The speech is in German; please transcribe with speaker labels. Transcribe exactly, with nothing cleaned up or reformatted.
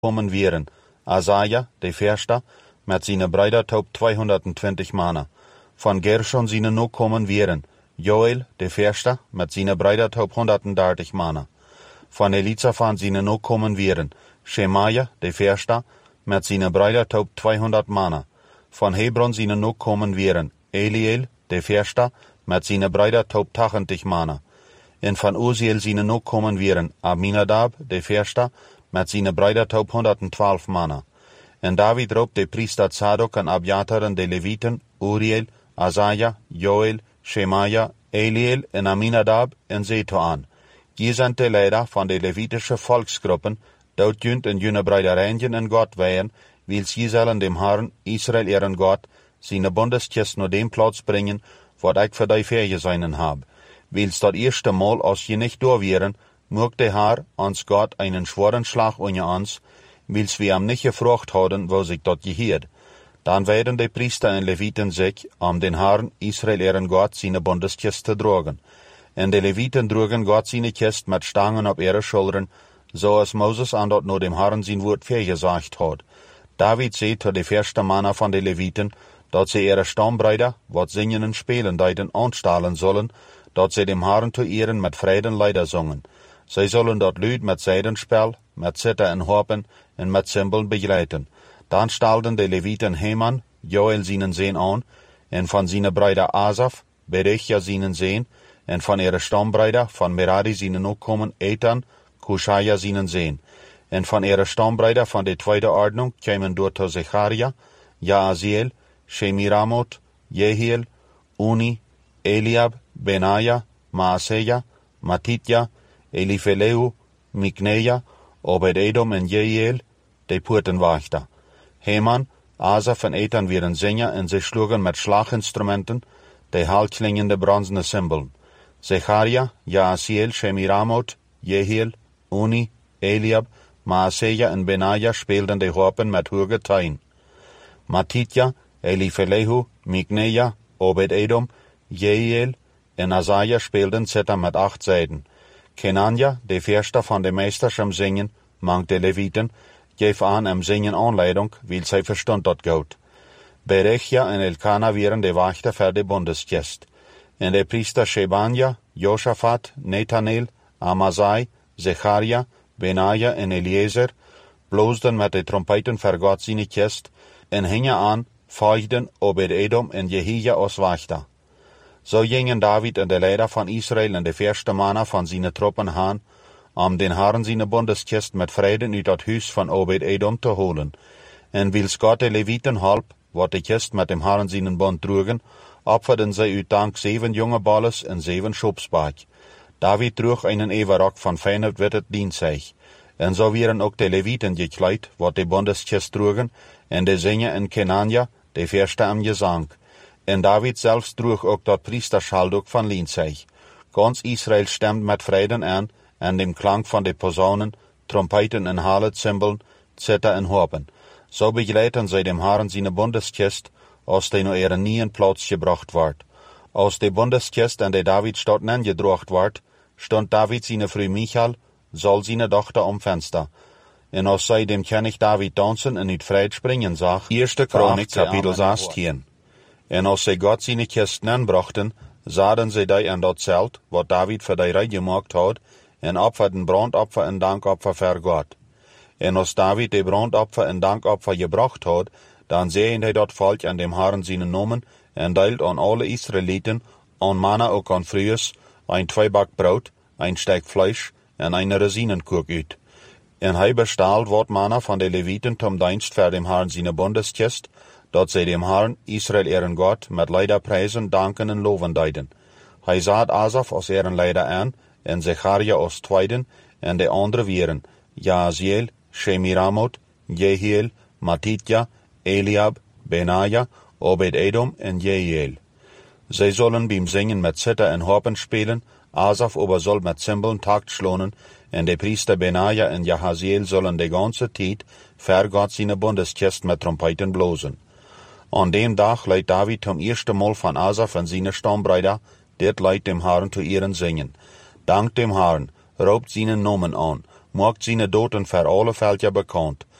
Speaker 1: kommen wären. Asaja, der Verster, mit seiner Brüder taub zweihundertzwanzig Manner. Von Gershon seine noch kommen wären. Joel, der Verster, mit seiner Brüder taub hundertdreißig Manner. Von Elizaphan seine noch kommen wären. Schemaja, der Verster, mit seiner Brüder taub zweihundert Manner. Von Hebron seine noch kommen wären. Eliel, der Verster, mit seiner Brüder taub tachtzig Manner. Und von Uziel seine noch kommen wären. Aminadab, der Verster, mit seiner Brüder taub hundertzwölf Manner. Und David rob der Priester Zadok und Abjatar und de Leviten, Uriel, Asaja, Joel, Schemaja, Eliel und Aminadab und Seto an. Die sind die Leiter von den levitischen Volksgruppen, dort jünt in jüne Brüdereien in Gott weihen, weil sie sollen dem Herrn, Israel ihren Gott, seine Bundeskist nur dem Platz bringen, wat ich für die Ferien seinen hab. Weil's das erste Mal, als je nicht da wären, mögt der Herr uns Gott einen schweren Schlag unter uns, weil's wir am nicht gefragt haben, wo sich dort gehört. Dann werden die Priester und Leviten sich, um den Herrn, Israel ihren Gott, seine Bundeskist zu tragen. Und die Leviten trugen Gott seine Kist mit Stangen auf ihre Schultern, so als Moses an dort nur dem Herrn sein Wort vergesagt hat. David seht zu die ersten Männer von den Leviten, dass sie ihre Stammbrüder, wat singen und spielen deuten, anstahlen sollen, dass sie dem Herrn zu ehren mit Frieden Lieder singen. Sie sollen dort Lüd mit Seidenspiel, mit Zither und Harpen und mit Zimbeln begleiten. Dann stahlten die Leviten Heman, Joel seinen Sehn an, und von seinen Brüder Asaf, Berechia seinen Sehn, und von ihren Stammbrüder, von Merari seinen Nachkommen, Ethan, Kushaya seinen Sehn. Und von ihren Stammbrüder von der zweiten Ordnung kämen dort Zecharia, Jaasiel, Shemiramot, Jehiel, Uni, Eliab, Benaja, Maaseja, Matitja, Elifeleu, Mikneja, Obed-Edom und Jehiel, die Purtenwächter. Heman, Asaf und Ethan wären Sänger und sie schlugen mit Schlaginstrumenten die haltklingende bronzene Cymbeln. Zecharia, Jaasiel, Shemiramot, Jehiel, Uni, Eliab, Maaseja und Benaja spielten die Harpen mit hohen Tein. Matitja, Elifelehu, Mikneja, Obed-Edom, Jehiel und Asaja spielten Zither mit acht Seiten. Kenania, der Verster von dem Meisterschem Singen, mang de Leviten, gef an am Singen Anleitung, weil sie verstund dort gut. Berechia und Elkana wären die Wächter für die Bundeskist. Und der Priester Shebanja, Josaphat, Nethanel, Amasai, Zecharia, Benaja und Eliezer blosten mit den Trompeten für Gott seine Kist und hingen an, feuchten Obed-Edom und Jehia aus Wächter. So gingen David und der Leiter von Israel und die ersten Männer von seinen Truppen an, um den Herrn seine Bundeskist mit Frieden in das Haus von Obed-Edom zu holen. Und weil's Gott die Leviten halb, wat die Kist mit dem Herrn seinen Bund trugen, opferten sie uit Dank sieben junge Balles und sieben Schubsbach. David trug einen Everrock von feiner wittet Dienstzeug. Und so wären auch die Leviten gekleid, wat die Bundeskist trugen, und die Sänger in Kenania, die Verste am Gesang. Und David selbst trug auch das Priesterschalduk von Lienzeug. Ganz Israel stemmt mit Frieden an, an dem Klang von den Posaunen, Trompeten und Halle, Zimbeln, Zither und Harpen. So begleiten sie dem Herrn seine Bundeskist, aus der nur ihren Nien Platz gebracht ward. Aus der Bundeskist, an der David statt angedrocht ward, stund David seine Frau Michal, soll seine Tochter am Fenster. Und aus sei dem König David tanzen und nicht Freit springen sah, erste Chronik, Kapitel sechzehn. Und als sie Gott seine Kisten anbrachten, sahen sie die an das Zelt, was David für die Reihe gemacht hat, und opferten Brandopfer und Dankopfer für Gott. Und als David die Brandopfer und Dankopfer gebracht hat, dann sehen die dort Volk an dem Herrn seinen Namen und teilt an alle Israeliten, an Manna auch an Frühes, ein Zweiback Brot, ein Stück Fleisch und eine Rosinenkurk ut. Und er bestahlt Wort Manna von den Leviten zum Dienst für dem Herrn seine Bundeskist, dort sie dem Herrn, Israel ihren Gott, mit Leider preisen, danken und loben deuten. Er saht Asaf aus ihren Leider an, und Zecharia aus Zweiten, und die andere wären Jaasiel, Shemiramot, Jehiel, Matitja, Eliab, Benaja, Obed-Edom und Jehiel. Sie sollen beim Singen mit Zither und Harpen spielen, Asaf aber soll mit Zimbeln Takt schlagen, und die Priester Benaja und Jahaziel sollen die ganze Zeit für Gott seine Bundeskist mit Trompeten blosen. An dem Tag leiht David zum ersten Mal von Asaf und seine Stammbrüder, dit leiht dem Herrn zu ihren Singen. Dank dem Herrn, raubt seinen Namen an, maakt seine Doten für alle Völker bekannt.